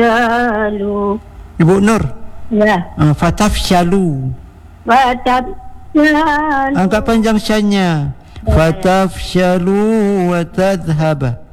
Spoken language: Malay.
Fatafshalu. Ibu Nur. Ya. Fatafshalu. Fatafshalu. Angkat panjang syannya. Fatafshalu wa tadhhaba.